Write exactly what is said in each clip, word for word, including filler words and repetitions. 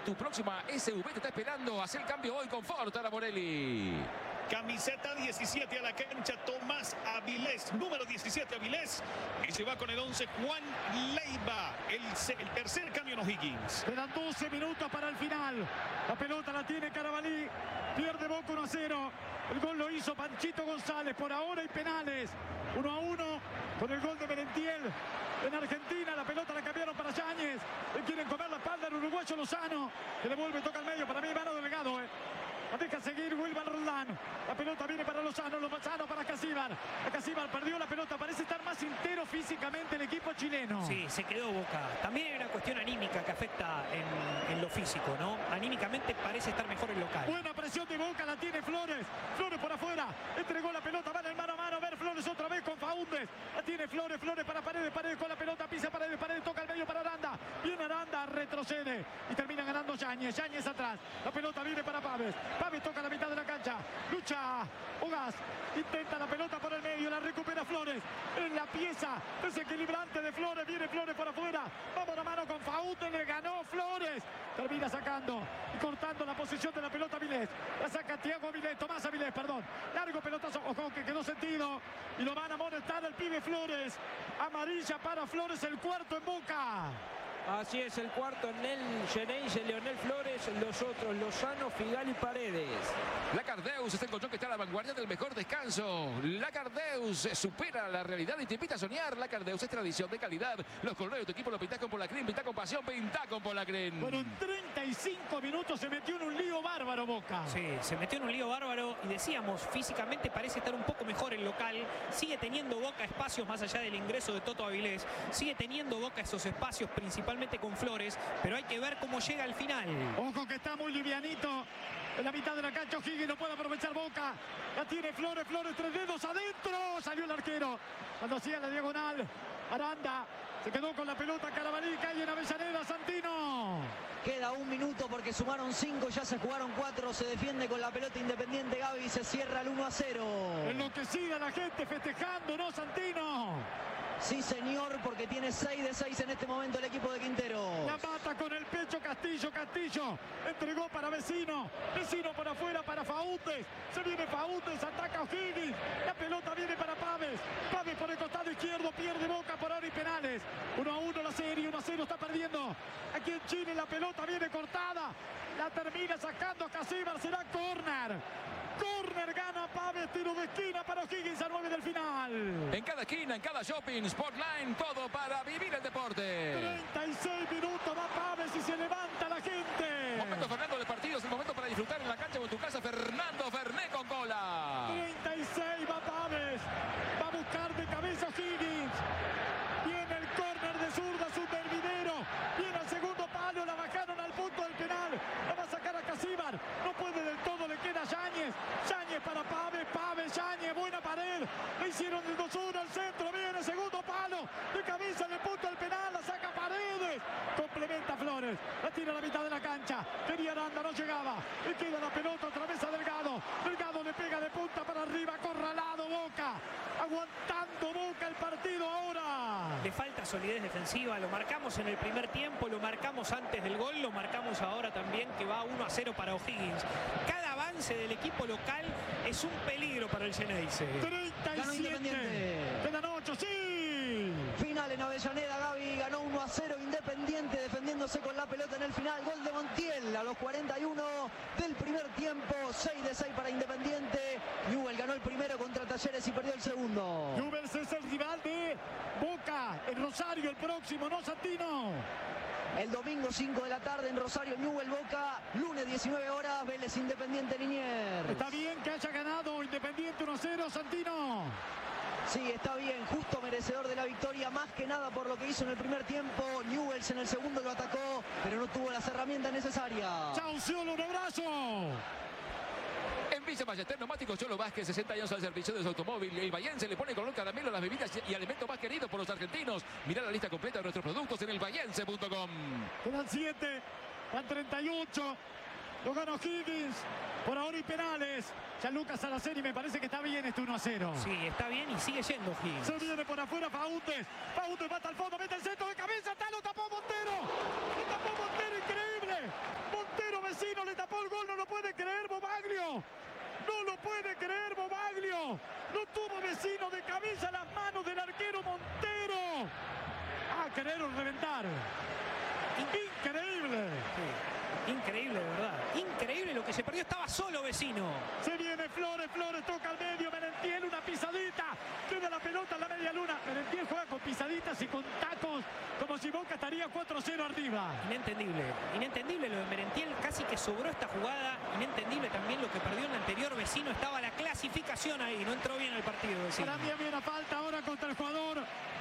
tu próxima S U V te está esperando. Haz el cambio hoy con Ford Ara Morelli. Camiseta diecisiete a la cancha, Tomás Avilés, número diecisiete Avilés, y se va con el once Juan Leiva, el, el tercer cambio en O'Higgins. Quedan doce minutos para el final. La pelota la tiene Carabalí, pierde Boca uno a cero. El gol lo hizo Panchito González. Por ahora hay penales. uno a uno con el gol de Merentiel. En Argentina la pelota la cambiaron para Yáñez. Le quieren comer la espalda al uruguayo Lozano, que le vuelve, toca al medio. Para mí mano Delgado, eh. La deja seguir Wilmar Roldán. La pelota viene para Lozano, Lozano para Casíbar. Casíbar perdió la pelota, parece estar más entero físicamente el equipo chileno. Sí, se quedó Boca. También hay una cuestión anímica que afecta en, en lo físico, ¿no? Anímicamente parece estar mejor el local. Buena presión de Boca, la tiene Flores. Flores por afuera, entregó la pelota, va en el mano a mano. A ver Flores otra vez con Faúndez. La tiene Flores, Flores para Paredes, Paredes con la pelota, pisa Paredes, Paredes toca al medio para Aranda. Viene Aranda, retrocede y termina ganando Yáñez. Yáñez atrás, la pelota viene para Paves. Paves toca la mitad de la cancha, lucha Ugas, intenta la pelota por el medio, la recupera Flores, en la pieza desequilibrante de Flores, viene Flores por afuera, vamos a mano con Faúndez, le ganó Flores, termina sacando y cortando la posición de la pelota Avilés, la saca Thiago Avilés, Tomás Avilés, perdón, largo pelotazo, ojo que quedó sentido y lo van a molestar el pibe Flores, amarilla para Flores, el cuarto en Boca. Así es, el cuarto en el Geneise, Leonel Flores, los otros Lozano, Figal y Paredes. Lacardeus es el colchón que está a la vanguardia del mejor descanso. Lacardeus supera la realidad y te invita a soñar. Lacardeus es tradición de calidad. Los colores de tu equipo lo pintás con Polacrim, pintá con pasión, pintá con Polacrim. Bueno, en treinta y cinco minutos se metió en un lío bárbaro Boca. Sí, se metió en un lío bárbaro y decíamos, físicamente parece estar un poco mejor el local. Sigue teniendo Boca espacios más allá del ingreso de Toto Avilés. Sigue teniendo Boca esos espacios principalmente con Flores, pero hay que ver cómo llega al final. Ojo que está muy livianito en la mitad de la cancha. O'Higgins no puede aprovechar Boca. La tiene Flores, Flores, tres dedos adentro. Salió el arquero cuando hacía la diagonal. Aranda se quedó con la pelota. Carabalí cae en Avellaneda. Santino. Queda un minuto porque sumaron cinco, ya se jugaron cuatro. Se defiende con la pelota Independiente Gaby. Se cierra el uno a cero. Enloquecida la gente festejando, ¿no, Santino? Sí, señor, porque tiene seis de seis en este momento el equipo de Quintero. La mata con el pecho Castillo, Castillo entregó para Vecino, Vecino por afuera para Faúndez, se viene Faúndez, ataca O'Higgins, la pelota viene para Paves, Paves por el costado izquierdo, pierde Boca por ahora y penales, uno a uno la serie, uno a cero está perdiendo, aquí en Chile la pelota viene cortada, la termina sacando Casíbar, será córner. Córner, gana Paves, tiro de esquina para O'Higgins a nueve del final. En cada esquina, en cada shopping, Sportline, todo para vivir el deporte. treinta y seis minutos, va Paves y se levanta la gente. Momento Fernando de partidos, el momento para disfrutar en la cancha o en tu casa. Fernando Ferné con cola. treinta y seis, va Paves, va a buscar de cabeza O'Higgins. Viene el córner de zurda, Supervidero. Viene al segundo palo, la bajaron al punto del penal. La va a sacar a Casíbar, no puede del todo, le queda Yáñez. Yáñez para Paves, Paves, Yáñez, buena pared. Le hicieron el dos uno al centro, viene segundo palo. De cabeza en el punto del penal, la saca Paredes. Complementa Flores, la tira a la mitad de la cancha. Quería Aranda, no llegaba. Le queda la pelota otra vez a Delgado. Delgado le pega de punta para arriba, acorralado Boca. Aguantando Boca el partido ahora. Le falta solidez defensiva, lo marcamos en el primer tiempo, lo marcamos antes del gol, lo marcamos ahora también, que va uno a cero para O'Higgins. Cada avance del equipo local es un peligro para el Geneise. treinta y siete. Quedan ocho, sí. Final en Avellaneda, Gaby ganó uno a cero Independiente defendiéndose con la pelota en el final. Gol de Montiel a los cuarenta y uno del primer tiempo. seis de seis para Independiente. Newell ganó el primero contra Talleres y perdió el segundo. Newell es el rival de Boca en Rosario el próximo, ¿no, Santino? El domingo cinco de la tarde en Rosario, Newell Boca. Lunes diecinueve horas, Vélez Independiente Liniers. Está bien que haya ganado Independiente uno a cero, Santino. Sí, está bien, justo merecedor de la victoria, más que nada por lo que hizo en el primer tiempo. Newell's en el segundo lo atacó, pero no tuvo las herramientas necesarias. Chau, Ciolo, un abrazo. En Villa Ballester, Neumáticos Cholo Vázquez, sesenta años al servicio de su automóvil. El Bahiense le pone color caramelo a las bebidas y alimentos más queridos por los argentinos. Mirá la lista completa de nuestros productos en el bahiense punto com. Quedan siete, van treinta y ocho. Lo gana O'Higgins. Por ahora y penales. Gianluca Salaceri, me parece que está bien este uno a cero. Sí, está bien y sigue yendo O'Higgins. Se viene por afuera Faúndez. Faúndez va hasta el fondo, mete el centro de cabeza, está, lo tapó Montero. Lo tapó Montero, increíble. puede creer Bobaglio. No tuvo Vecino de cabeza las manos del arquero Montero. Ah, querer reventar. Increíble. Sí. Increíble, de verdad. Increíble lo que se perdió. Estaba solo Vecino. Se viene Flores, Flores toca al medio. Merentiel, una pisadita. Queda la pelota en la media luna. Merentiel juega con pisaditas y con tacos, como si Boca estaría cuatro cero arriba. Inentendible. Inentendible lo de Merentiel. Casi que sobró esta jugada. Inentendible también lo que perdió en la anterior. Vecino estaba la clasificación ahí. No entró bien el partido, Vecino. Para mí había una falta ahora contra el jugador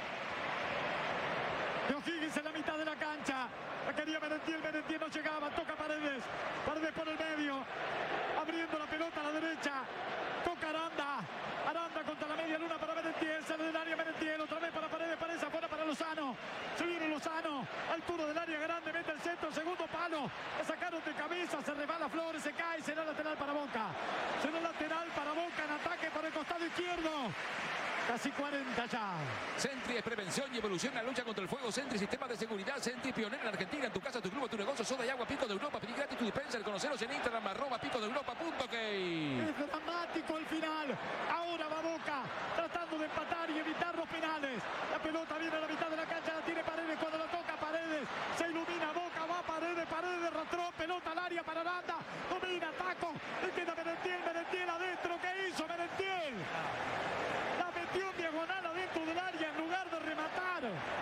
de O'Higgins en la mitad de la cancha. La quería Merentiel, Merentiel no llegaba, toca Paredes, Paredes por el medio, abriendo la pelota a la derecha, toca Aranda, Aranda contra la media luna para Merentiel, sale del área Merentiel, otra vez para Paredes, Paredes afuera para Lozano, se viene Lozano, altura del área grande, mete el centro, segundo palo, la sacaron de cabeza, se resbala Flores, se cae, será lateral para Boca, será lateral para Boca en ataque por el costado izquierdo. Casi cuarenta ya. Sentry es prevención y evolución en la lucha contra el fuego. Sentry, sistema de seguridad. Sentry, pionero en Argentina. En tu casa, tu club, tu negocio. Soda y agua, Pico de Europa. Pedí gratis tu dispenser. Conoceros en Instagram, arroba pico de Europa punto key. Es dramático el final. Ahora va Boca tratando de empatar y evitar los penales. La pelota viene a la mitad de la cancha. La tiene Paredes. Cuando la toca Paredes, se ilumina Boca. Va Paredes. Paredes rastró. Pelota al área para Aranda. Domina, taco. Le queda Merentiel. Merentiel adentro. ¿Qué hizo Merentiel? Metió en diagonal adentro del área en lugar de rematar.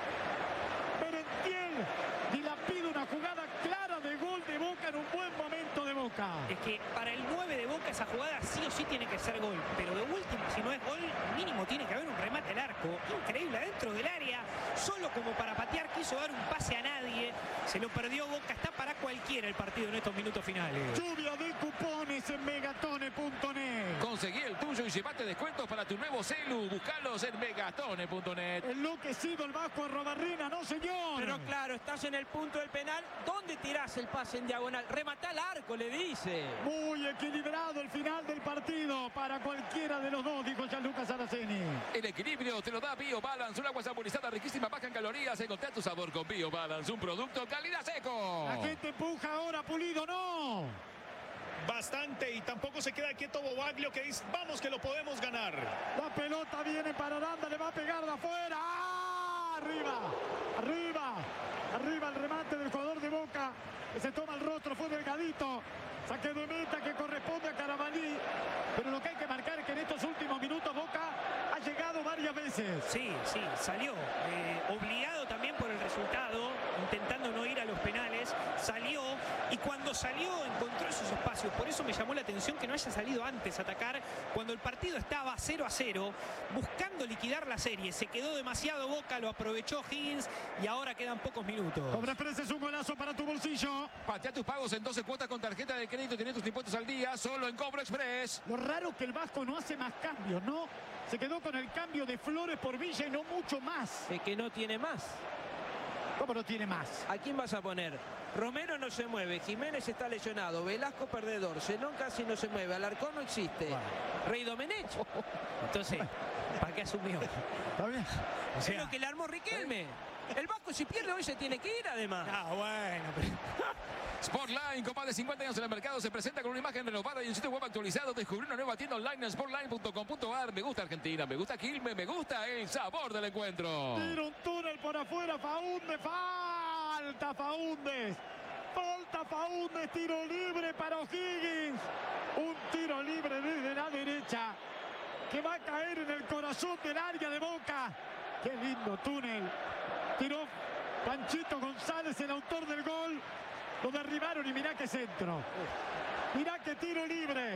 Merentiel dilapida una jugada clara de gol de Boca en un buen momento de Boca. Es que para el nueve de Boca esa jugada sí o sí tiene que ser gol. Pero de última, si no es gol, mínimo tiene que haber un remate al arco. Increíble, adentro del área, solo como para patear, quiso dar un pase a nadie. Se lo perdió Boca, está para cualquiera el partido en estos minutos finales. Lluvia de cupones en megatone punto net. Conseguí el tuyo y llevate descuentos para tu nuevo celu. Buscalos en megatone punto net. Enloquecido el Vasco Arrobarrena, no señor. Pero claro, estás en el punto del penal. ¿Dónde tirás el pase en diagonal? Rematá al arco, le dice. Muy equilibrado el final del partido para cualquiera de los dos, dijo Gianluca Saraceni. El equilibrio te lo da Bio Balance, un agua saborizada riquísima, baja en calorías. Encontrá tu sabor con Bio Balance, un producto calidad seco. La gente empuja ahora, Pulido, no. Bastante, y tampoco se queda quieto Bobaglio, que dice, vamos que lo podemos ganar. La pelota viene para Aranda, le va a pegar de afuera. ¡Ah! Arriba, arriba, arriba el remate del jugador de Boca, que se toma el rostro, fue delgadito. Saque de meta que corresponde a Carabalí. Pero lo que hay que marcar es que en estos últimos minutos Boca ha llegado varias veces. Sí, sí, salió. Eh, obligado también por el resultado, intentando no ir a los penales. Salió y cuando salió encontró esos espacios. Por eso me llamó la atención que no haya salido antes a atacar cuando el partido estaba cero a cero, buscando liquidar la serie. Se quedó demasiado Boca, lo aprovechó Higgins y ahora quedan pocos minutos. Cobra Express es un golazo para tu bolsillo. Patea tus pagos en doce cuotas con tarjeta de crédito, tenés tus impuestos al día, solo en Cobra Express. Lo raro es que el Vasco no hace más cambios, ¿no? Se quedó con el cambio de Flores por Villa y no mucho más. Es que no tiene más. ¿Cómo no tiene más? ¿A quién vas a poner? Romero no se mueve, Jiménez está lesionado, Velasco perdedor, Zenón casi no se mueve, Alarcón no existe, bueno. Rey Domenech. Entonces, ¿para qué asumió? Está bien. O sea, es lo que le armó Riquelme. El Vasco si pierde hoy se tiene que ir además. Ah, bueno. Pero... Sportline, con más de cincuenta años en el mercado, se presenta con una imagen renovada y un sitio web actualizado. Descubrí una nueva tienda online en sportline punto com punto ar. Me gusta Argentina, me gusta Quilmes, me gusta el sabor del encuentro. Tira un túnel por afuera, Faúndez, falta Faúndez. Falta Faúndez, tiro libre para O'Higgins. Un tiro libre desde la derecha que va a caer en el corazón del área de Boca. Qué lindo túnel. Tiró Panchito González, el autor del gol. Lo derribaron y mirá qué centro. Mirá qué tiro libre.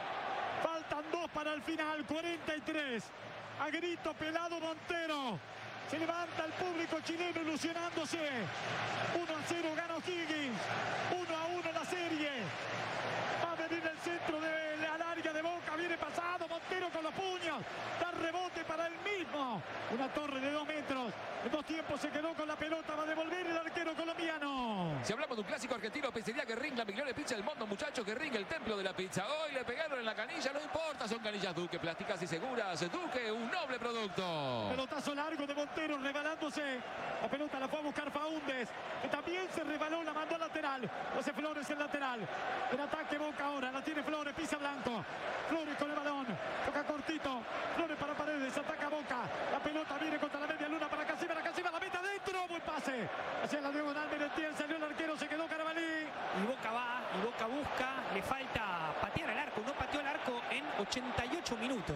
Faltan dos para el final, cuarenta y tres. A grito pelado Montero. Se levanta el público chileno ilusionándose. uno a cero gana O'Higgins. uno a uno la serie. Va a venir el centro del área de Boca. Viene pasado Montero con los puños. Da rebote para él mismo. Una torre de dos metros. En dos tiempos se quedó con la pelota. Va a devolver el arquero colombiano. Si hablamos de un clásico argentino, pizzería Guerrín, la mejor pizza del mundo, muchachos. Guerrín, el templo de la pizza. Hoy le pegaron en la canilla, no importa, son canillas Duque, plásticas y seguras. Duque, un noble producto. Pelotazo largo de Montero, rebalándose. La pelota la fue a buscar Faúndez, que también se rebaló, la mandó al lateral. Hace Flores el lateral. En ataque Boca ahora, la tiene Flores, pisa Blanco. Flores con el balón, toca cortito. Flores para Paredes, ataca Boca. La pelota viene contra la media luna para Casíbar, Casíbar la mete adentro, buen pase. Hacia la diagonal, Merentiel, salió el arquero, se quedó Carabalí. Y Boca va, y Boca busca, le falta patear al arco, no pateó el arco en ochenta y ocho minutos.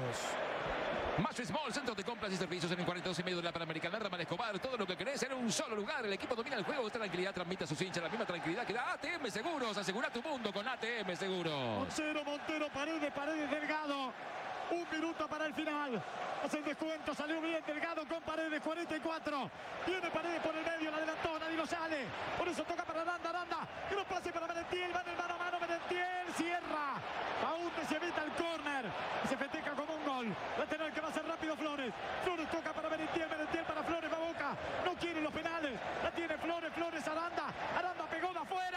Más Small, centro de compras y servicios en el cuarenta y dos y medio de la Panamericana. Ramal Escobar, todo lo que querés en un solo lugar. El equipo domina el juego, esta tranquilidad transmite a sus hinchas la misma tranquilidad que da A T M Seguros. Asegura tu mundo con A T M Seguros. Montero, Montero, Paredes, Paredes, Delgado. Un minuto para el final. Hace el descuento, salió bien Delgado con Paredes, cuarenta y cuatro. Viene Paredes por el medio, la adelantó, nadie lo sale. Por eso toca para Aranda, Aranda. Que no pase para Merentiel, va en el mano a mano, Merentiel, cierra. Aún se evita el córner. Y se festeja como un gol. Lateral que va a ser rápido Flores. Flores toca para Merentiel, Merentiel para Flores, va Boca. No quiere los penales. La tiene Flores, Flores, Aranda. Aranda pegó de afuera.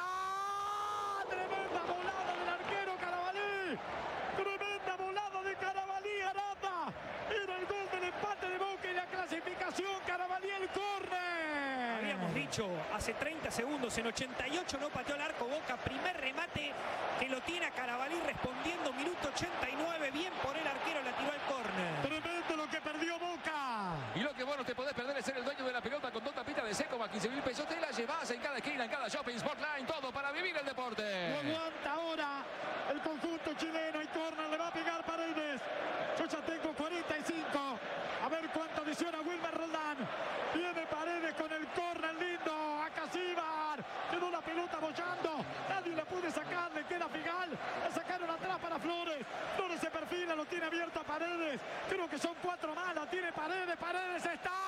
Tremenda volada del arquero Carabalí. Tremenda volada de Carabalí, Aranda. Era el gol del empate de Boca y la clasificación. Carabalí el córner. Habíamos dicho hace treinta segundos, en ochenta y ocho no pateó el arco Boca. Primer remate que lo tiene a Carabalí respondiendo, minuto ochenta y nueve. Bien por el arquero, la tiró al córner. Tremendo lo que perdió Boca. Y lo que vos no te podés perder es ser el dueño de la pelota con dos tapitas de seco más quince mil pesos. Te la llevas en cada esquina, en cada shopping, Sportline, todo para vivir el deporte. Lo aguanta ahora el conjunto chileno y córner, le va a pegar Paredes. Yo ya tengo cuarenta y cinco. A ver cuánto adiciona Wilmer Roldán. Viene Paredes con el córner lindo. A Casíbar. Quedó la pelota bollando. Nadie la puede sacar. Le queda Figal. La sacaron atrás para Flores. Flores se perfila. Lo tiene abierto a Paredes. Creo que son cuatro más. La tiene Paredes. Paredes está.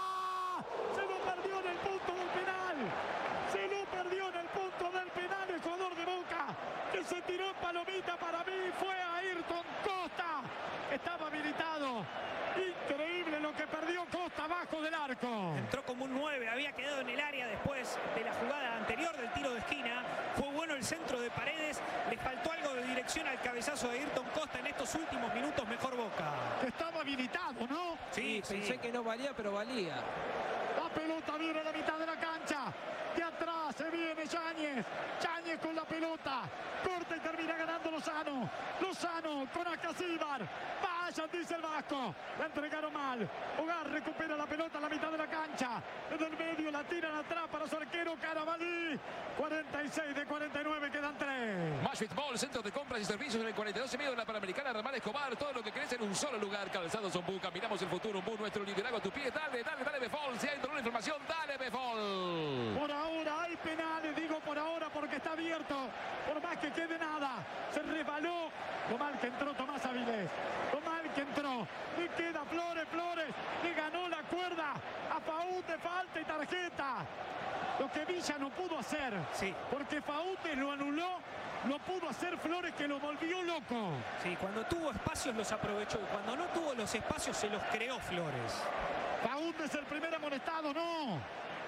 Se lo perdió en el punto del penal. Se lo perdió en el punto del penal el jugador de Boca. Que se tiró en palomita para mí. Fue a Ayrton Costa. Estaba habilitado. Increíble lo que perdió Costa abajo del arco. Entró como un nueve, había quedado en el área después de la jugada anterior del tiro de esquina. Fue bueno el centro de Paredes, le faltó algo de dirección al cabezazo de Ayrton Costa en estos últimos minutos. Mejor Boca. Estaba habilitado, ¿no? Sí, Sí, pensé sí. que no valía, pero valía. La pelota viene a la mitad de la cancha. De atrás se viene Yáñez. Yáñez con la pelota. Corta y termina ganando Lozano. Lozano con Acasíbar. Vayan, dice el Vasco. La entregaron mal. Hogar recupera la pelota a la mitad de la cancha. En el medio la tiran atrás para su arquero Carabalí. cuarenta y seis de cuarenta y nueve, quedan tres. Más Mall, centro de compras y servicios en el cuarenta y dos y medio de la Panamericana. Ramal Escobar, todo lo que querés en un solo lugar. Calzados Ombú, caminamos el futuro. Ombú, nuestro liderazgo a tu pie. Dale, dale, dale, Befol. Si hay dolor de información, dale, Befol. Por ahora hay penales, digo por ahora porque está abierto. Por más que quede nada. Se resbaló. Lo mal que entró Tomás Avilés. Lo mal que entró. Le queda Flores, Flores. Le ganó la cuerda. A Faúndez, falta y tarjeta. Lo que Villa no pudo hacer. Sí. Porque Faúndez lo anuló. Lo pudo hacer Flores, que lo volvió loco. Sí, cuando tuvo espacios los aprovechó y cuando no tuvo los espacios se los creó Flores. Faúndez el primer amonestado, no.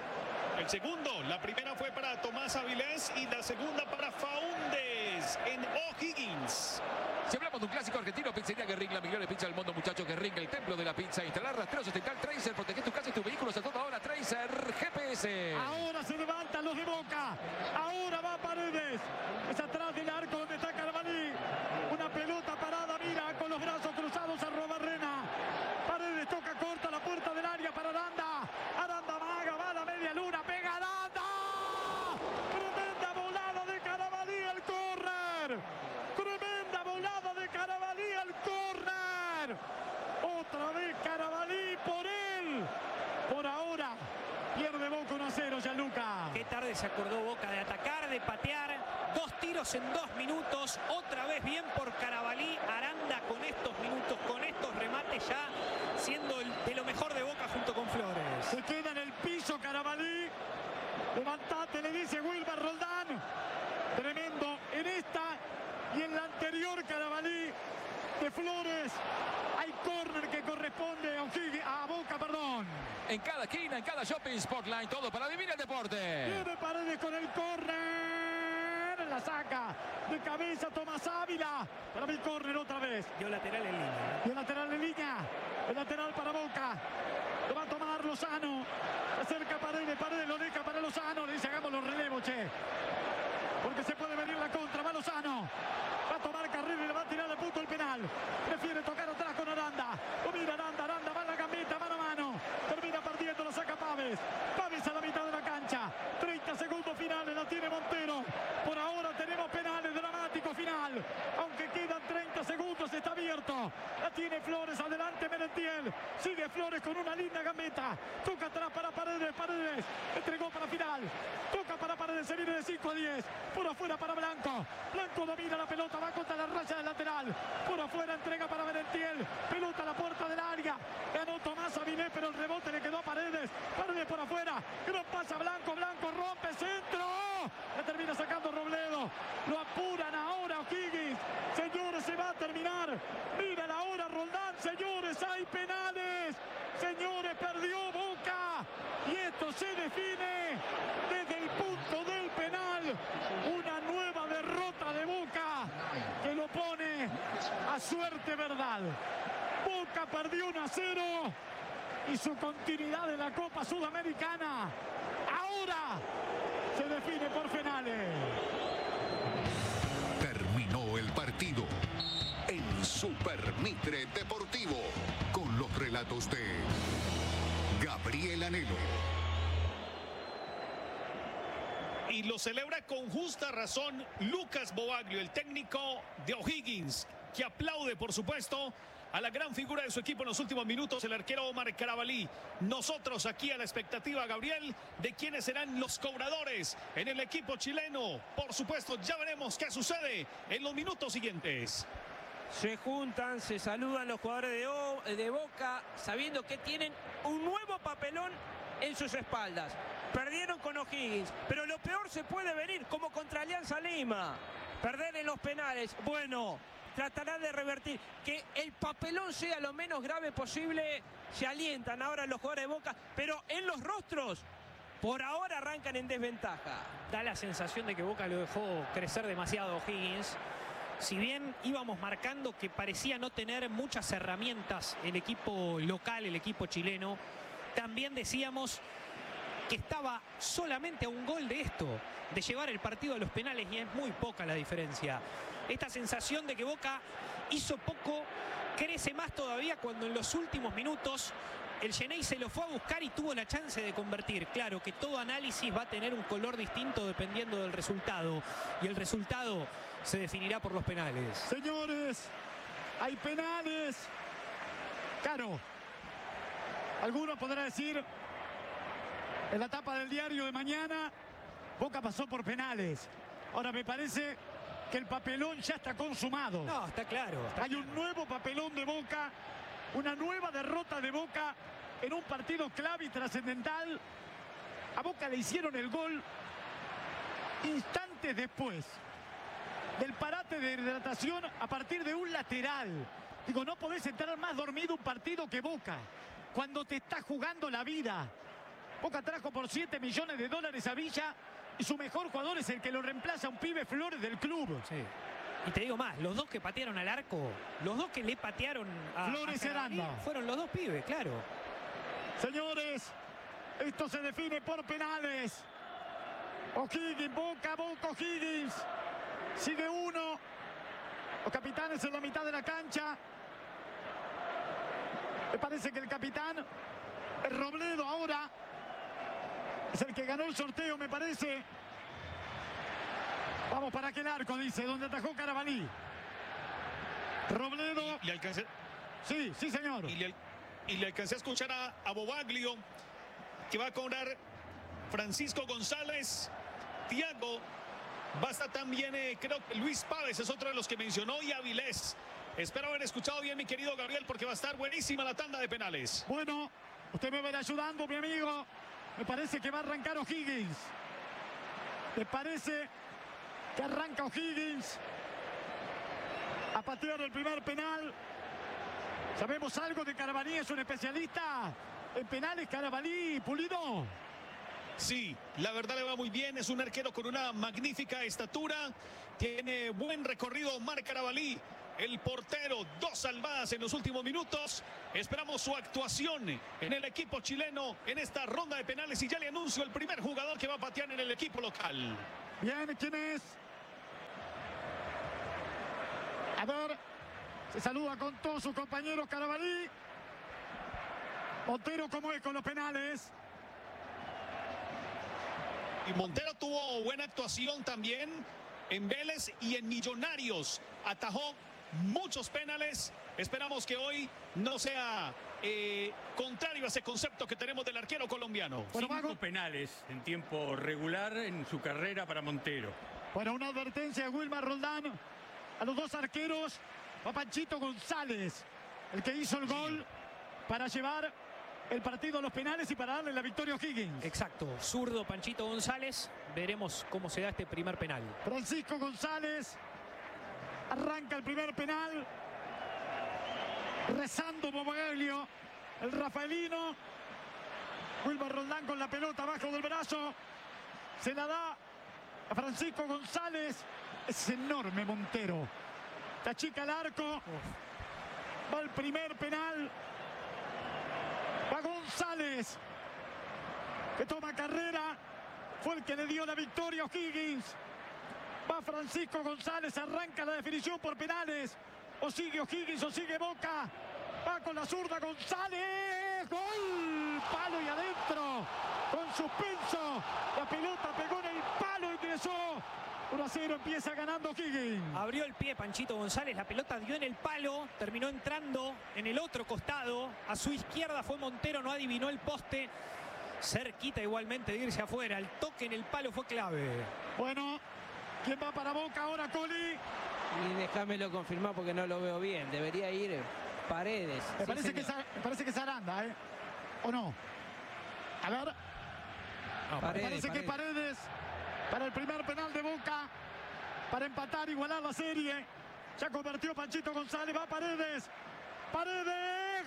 El segundo, la primera fue para Tomás Avilés y la segunda para Faúndez en O'Higgins. Si hablamos de un clásico argentino, pizzería Guerrín, la mejor pizza del mundo, muchachos. Guerrín, el templo de la pizza. Instalar rastreos digital Tracer, proteger tu casa y tus vehículos a toda hora. Tracer G P S. Ahora se levantan los de Boca. Ahora va Paredes. Es atrás del arco donde está Carabalí. Una pelota parada, mira, con los brazos cruzados a Robarrena. Paredes toca corta la puerta del área para Aranda. Aranda maga, va a la media luna, pega Aranda. Tremenda volada de Carabalí al córner. Tremenda volada de Carabalí al córner. Otra vez Carabalí por él. Por ahora pierde Boca uno a cero, Gianluca. Qué tarde se acordó Boca de atacar, de patear. Dos tiros en dos minutos. Otra vez bien por Carabalí. Aranda con estos minutos, con estos remates ya siendo el, de lo mejor de Boca junto con Flores. Se queda en el piso Carabalí. Levantate, le dice Wilmer Roldán. Tremendo en esta y en la anterior Carabalí de Flores. Hay córner que corresponde a, O'Higgins, a Boca, perdón. En cada esquina, en cada shopping, Sportline, todo para vivir el deporte. Viene Paredes con el córner. la saca. De cabeza Tomás Ávila. Para mí córner otra vez. Dio lateral en línea. Y el lateral en línea. El lateral para Boca. Lo va a tomar Lozano. Se acerca Paredes. Paredes lo deja para Lozano. Le dice hagamos los relevos, che. Porque se puede venir la contra. Va Lozano. Va a tomar carrera y le va a tirar al punto el penal. Prefiere tocar atrás con Aranda. Lo mira Aranda. Aranda va a la gambeta. Mano a mano. Termina perdiendo. Lo saca Paves. Paves a la mitad de la cancha. treinta segundos finales. La tiene Montero. Por ahora tenemos penales. Dramático final. Aunque quedan treinta segundos. Está abierto. La tiene Flores. Adelante Merentiel. Sigue Flores con una linda gambeta. Toca atrás para Paredes. Paredes. Entregó para final. Toca para Paredes. Se viene de cinco a diez. Por afuera para Blanco. Blanco domina la pelota. Va contra la raya del lateral. Por afuera entrega para Merentiel. Pelota a la puerta del área. Ganó Tomás Avilés, pero el rebote le quedó a Paredes. Paredes por afuera. Gran pasa Blanco. Blanco rompe. Centro. La termina sacando Robledo. Lo apuran ahora O'Higgins. Señores, se va a terminar. Mira la hora Roldán. Señores, hay penales. Señores, perdió Boca. Y esto se define desde el punto del penal. Una nueva derrota de Boca que lo pone a suerte verdad. Boca perdió uno a cero y su continuidad en la Copa Sudamericana ahora se define por penales. Terminó el partido en Super Mitre Deportivo con los relatos de Gabriel Anelo. Y lo celebra con justa razón Lucas Bobaglio, el técnico de O'Higgins, que aplaude, por supuesto, a la gran figura de su equipo en los últimos minutos, el arquero Omar Carabalí. Nosotros aquí a la expectativa, Gabriel, de quiénes serán los cobradores en el equipo chileno. Por supuesto, ya veremos qué sucede en los minutos siguientes. Se juntan, se saludan los jugadores de, o, de Boca, sabiendo que tienen un nuevo papelón en sus espaldas. Perdieron con O'Higgins, pero lo peor se puede venir, como contra Alianza Lima. Perder en los penales, bueno, tratará de revertir. Que el papelón sea lo menos grave posible. Se alientan ahora los jugadores de Boca, pero en los rostros, por ahora arrancan en desventaja. Da la sensación de que Boca lo dejó crecer demasiado a O'Higgins. Si bien íbamos marcando que parecía no tener muchas herramientas el equipo local, el equipo chileno, también decíamos que estaba solamente a un gol de esto, de llevar el partido a los penales, y es muy poca la diferencia. Esta sensación de que Boca hizo poco crece más todavía cuando en los últimos minutos el Xeneize se lo fue a buscar y tuvo la chance de convertir. Claro que todo análisis va a tener un color distinto dependiendo del resultado, y el resultado se definirá por los penales. Señores, hay penales. Claro, algunos podrán decir en la tapa del diario de mañana, Boca pasó por penales. Ahora me parece que el papelón ya está consumado. No, está claro. Está hay claro. un nuevo papelón de Boca, una nueva derrota de Boca en un partido clave y trascendental. A Boca le hicieron el gol instantes después del parate de hidratación a partir de un lateral. Digo, no podés entrar más dormido un partido que Boca cuando te está jugando la vida. Boca trajo por siete millones de dólares a Villa y su mejor jugador es el que lo reemplaza, un pibe Flores del club. Sí. Y te digo más, los dos que patearon al arco, los dos que le patearon a Flores a y Aranda, fueron los dos pibes, claro. Señores, esto se define por penales. O'Higgins, Boca, Boca, O'Higgins. Sigue uno. Los capitanes en la mitad de la cancha. Me parece que el capitán, el Robledo ahora, es el que ganó el sorteo, me parece. Vamos para aquel arco, dice, donde atajó Carabalí. Robledo. Y le alcancé, Sí, sí, señor. y le, y le alcancé a escuchar a, a Bobaglio, que va a cobrar Francisco González. Thiago. Basta también, eh, creo que Luis Páez es otro de los que mencionó, y Avilés. Espero haber escuchado bien, mi querido Gabriel, porque va a estar buenísima la tanda de penales. Bueno, usted me verá ayudando, mi amigo. Me parece que va a arrancar O'Higgins. Me parece que arranca O'Higgins a patear el primer penal. ¿Sabemos algo de Carabalí? ¿Es un especialista en penales, Carabalí, Pulido? Sí, la verdad le va muy bien, es un arquero con una magnífica estatura, tiene buen recorrido Omar Carabalí, el portero, dos salvadas en los últimos minutos. Esperamos su actuación en el equipo chileno en esta ronda de penales y ya le anuncio el primer jugador que va a patear en el equipo local. Bien, ¿quién es? A ver, se saluda con todos sus compañeros Carabalí. Montero, ¿cómo es con los penales? Y Montero tuvo buena actuación también en Vélez y en Millonarios. Atajó muchos penales. Esperamos que hoy no sea eh, contrario a ese concepto que tenemos del arquero colombiano. Bueno, Cinco Mago. penales en tiempo regular en su carrera para Montero. Bueno, una advertencia de Wilmar Roldán a los dos arqueros. A Panchito González, el que hizo el gol para llevar el partido a los penales y para darle la victoria a O'Higgins. Exacto, zurdo Panchito González. Veremos cómo se da este primer penal. Francisco González arranca el primer penal. Rezando Bobaglio, el rafaelino. Wilmar Roldán con la pelota abajo del brazo. Se la da a Francisco González. Es enorme Montero. Tachica el arco. Va el primer penal. Va González, que toma carrera. Fue el que le dio la victoria a O'Higgins. Va Francisco González, arranca la definición por penales. O sigue O'Higgins o sigue Boca. Va con la zurda González. Gol. Palo y adentro. Con suspenso. La pelota pegó en el palo, ingresó. uno a cero, empieza ganando O'Higgins. Abrió el pie Panchito González, la pelota dio en el palo, terminó entrando en el otro costado. A su izquierda fue Montero, no adivinó el poste. Cerquita igualmente de irse afuera. El toque en el palo fue clave. Bueno, ¿quién va para Boca ahora, Coli? Y déjamelo confirmar porque no lo veo bien. Debería ir Paredes. Me, Sí, parece, que señor. es, me parece que es Aranda, ¿eh? ¿O no? A ver, No, me Paredes, parece que Paredes para el primer penal de Boca, para empatar, igualar la serie. Ya convirtió Panchito González, va Paredes. Paredes,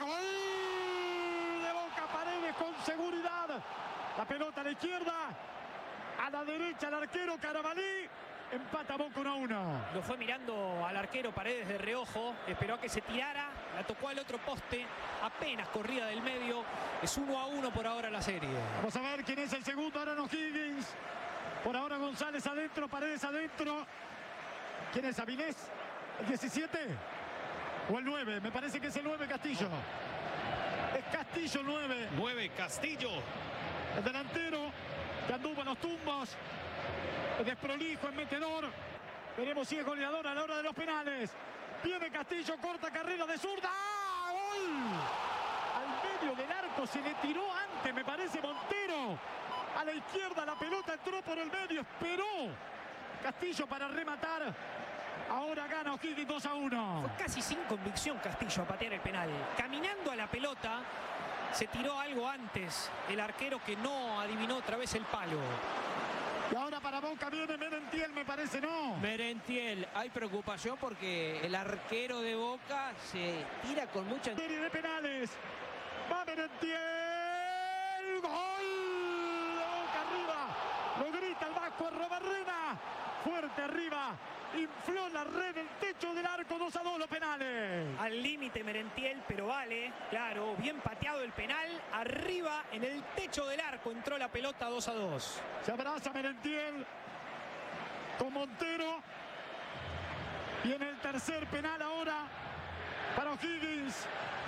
gol de Boca, Paredes con seguridad. La pelota a la izquierda, a la derecha el arquero Carabalí. Empata Boca uno a uno. Lo fue mirando al arquero Paredes de reojo, esperó a que se tirara, la tocó al otro poste, apenas corrida del medio. Es uno a uno por ahora la serie. Vamos a ver quién es el segundo, ahora no O'Higgins. Por ahora González adentro, Paredes adentro. ¿Quién es Avilés? ¿El diecisiete? ¿O el nueve? Me parece que es el nueve, Castillo. Es Castillo el nueve. nueve, Castillo. El delantero que anduvo en los tumbos. El desprolijo, el metedor. Veremos si es goleador a la hora de los penales. Viene Castillo, corta carrera de zurda. ¡Ah! ¡Gol! Al medio del arco se le tiró antes, me parece, Montero. A la izquierda la pelota entró por el medio, esperó Castillo para rematar. Ahora gana O'Higgins dos a uno. Fue casi sin convicción Castillo a patear el penal. Caminando a la pelota, se tiró algo antes el arquero que no adivinó otra vez el palo. Y ahora para Boca viene Merentiel, me parece, ¿no? Merentiel, hay preocupación porque el arquero de Boca se tira con mucha... Serie de penales. Va Merentiel. Gol. Boca arriba. Lo grita el vasco Arrobarrena. Fuerte arriba. Infló la red, el techo del arco. dos a dos los penales. Al límite Merentiel, pero vale, claro, bien pateado el penal. Arriba en el techo del arco entró la pelota dos a dos. Se abraza Merentiel con Montero. Y en el tercer penal ahora para O'Higgins.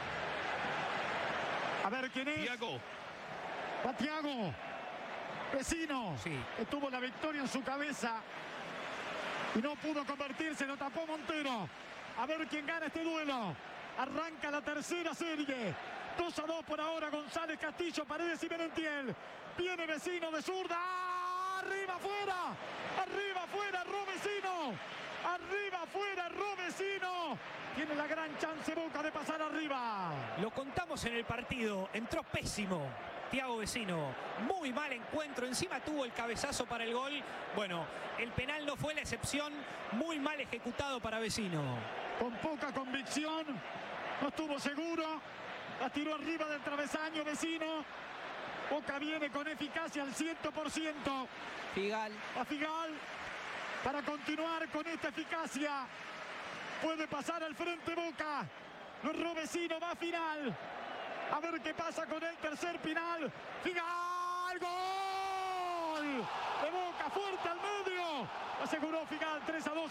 A ver quién es. Thiago. Va Thiago. Vecino. Sí. Que tuvo la victoria en su cabeza. Y no pudo convertirse, lo tapó Montero. A ver quién gana este duelo. Arranca la tercera serie. dos a dos por ahora. González, Castillo, Paredes y Merentiel. Viene Vecino de zurda. ¡Ah! Arriba, afuera. Arriba, afuera, Robecino. Arriba, afuera, Robecino. Tiene la gran chance Boca de pasar arriba. Lo contamos en el partido, entró pésimo Thiago Vecino, muy mal encuentro, encima tuvo el cabezazo para el gol. Bueno, el penal no fue la excepción, muy mal ejecutado para Vecino. Con poca convicción, no estuvo seguro, la tiró arriba del travesaño Vecino. Boca viene con eficacia al cien por ciento. Figal. A Figal para continuar con esta eficacia. Puede pasar al frente Boca. Los Robesinos va a final. A ver qué pasa con el tercer final. Figal. ¡Gol! De Boca, fuerte al medio. Aseguró Figal tres a dos.